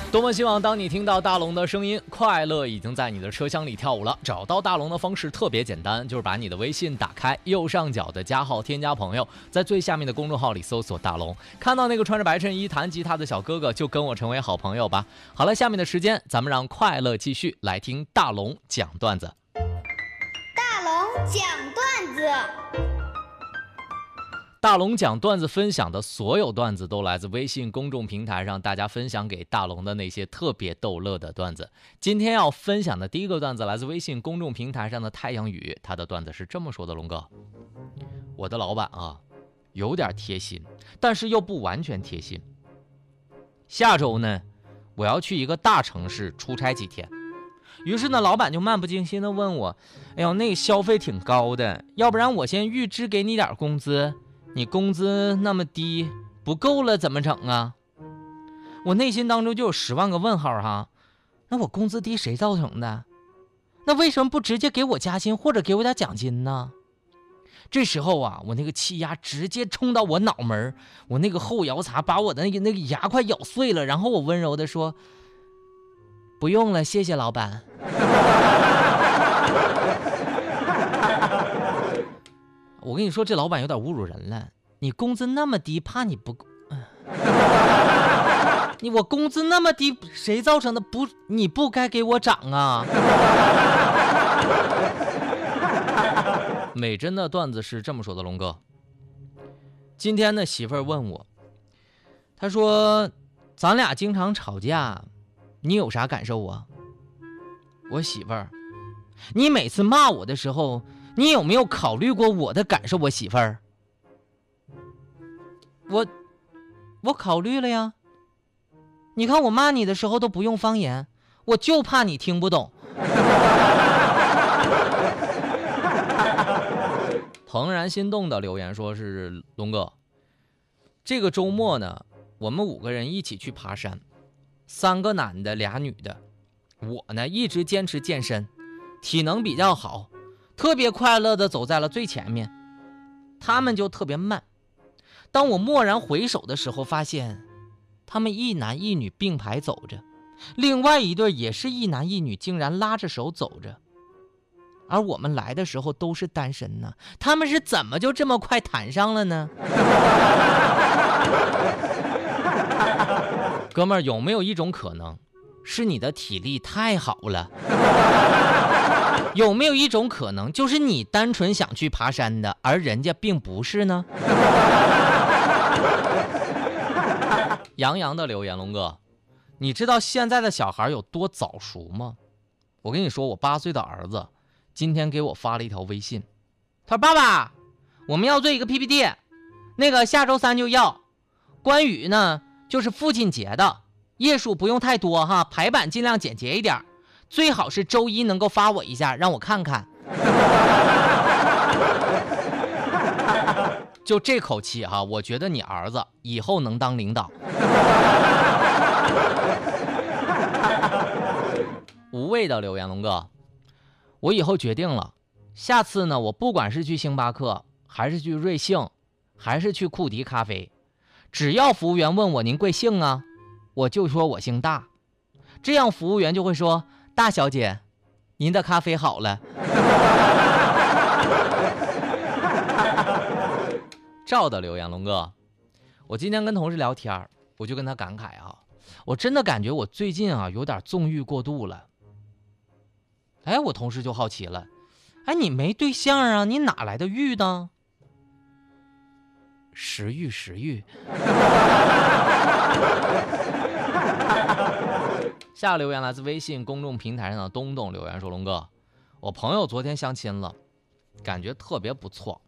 多么希望当你听到大龙的声音，快乐已经在你的车厢里跳舞了。找到大龙的方式特别简单，就是把你的微信打开，右上角的加号添加朋友，在最下面的公众号里搜索大龙，看到那个穿着白衬衣弹吉他的小哥哥，就跟我成为好朋友吧。好了，下面的时间咱们让快乐继续来听大龙讲段子。 大龙讲段子。 大龙讲段子分享的所有段子都来自微信公众平台上大家分享给大龙的那些特别逗乐的段子。今天要分享的第一个段子来自微信公众平台上的太阳雨，他的段子是这么说的：龙哥，我的老板啊，有点贴心，但是又不完全贴心。下周呢，我要去一个大城市出差几天，于是呢，老板就漫不经心的问我：哎呦，那个消费挺高的，要不然我先预支给你点工资，你工资那么低，不够了怎么整啊？我内心当中就有10万个问号哈。那我工资低谁造成的？那为什么不直接给我加薪或者给我点奖金呢？这时候啊，我那个气压直接冲到我脑门，我那个后摇槽把我的那个牙快咬碎了，然后我温柔的说：不用了，谢谢老板。我跟你说，这老板有点侮辱人了。你工资那么低，怕你不我工资那么低，谁造成的？你不该给我涨啊！美珍的段子是这么说的：龙哥，今天呢，媳妇儿问我，她说咱俩经常吵架，你有啥感受啊？我媳妇儿，你每次骂我的时候，你有没有考虑过我的感受？我媳妇儿，我考虑了呀。你看我骂你的时候都不用方言，我就怕你听不懂。怦然心动的留言说是龙哥，这个周末呢，我们5个人一起去爬山，3个男的2女的，我呢一直坚持健身，体能比较好，特别快乐的走在了最前面，他们就特别慢。当我蓦然回首的时候，发现他们1男1女并排走着，另外一对也是1男1女竟然拉着手走着，而我们来的时候都是单身呢，他们是怎么就这么快谈上了呢？哥们儿，有没有一种可能是你的体力太好了？有没有一种可能就是你单纯想去爬山的，而人家并不是呢？杨洋的留言：龙哥，你知道现在的小孩有多早熟吗？我跟你说，我8岁的儿子今天给我发了一条微信，他说：爸爸，我们要做一个 PPT， 那个下周3就要，关于呢就是父亲节的，页数不用太多哈，排版尽量简洁一点，最好是周1能够发我一下，让我看看。就这口气哈，我觉得你儿子以后能当领导。无畏的留言：龙哥，我以后决定了，下次呢，我不管是去星巴克，还是去瑞幸，还是去库迪咖啡，只要服务员问我您贵姓啊，我就说我姓大，这样服务员就会说：大小姐，您的咖啡好了。赵的留言：龙哥，我今天跟同事聊天，我就跟他感慨啊，我真的感觉我最近啊有点纵欲过度了。哎，我同事就好奇了，哎，你没对象啊，你哪来的欲呢？食欲。下留言来自微信公众平台上的东东留言说：龙哥，我朋友昨天相亲了，感觉特别不错，